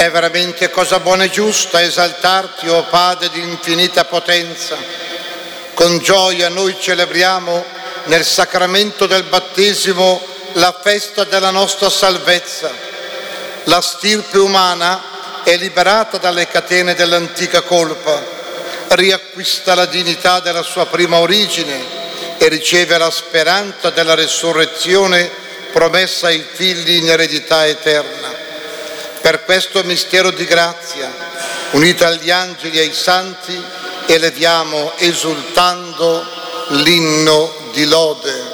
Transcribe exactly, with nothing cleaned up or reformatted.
È veramente cosa buona e giusta esaltarti, o Padre di infinita potenza. Con gioia noi celebriamo nel sacramento del battesimo la festa della nostra salvezza. La stirpe umana è liberata dalle catene dell'antica colpa, riacquista la dignità della sua prima origine e riceve la speranza della resurrezione promessa ai figli in eredità eterna. Per questo mistero di grazia, unito agli angeli e ai santi, eleviamo esultando l'inno di lode.